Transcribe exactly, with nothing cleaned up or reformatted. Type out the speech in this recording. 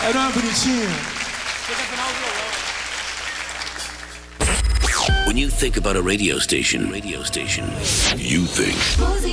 Era uma bonitinha. When you think about a radio station, radio station, you think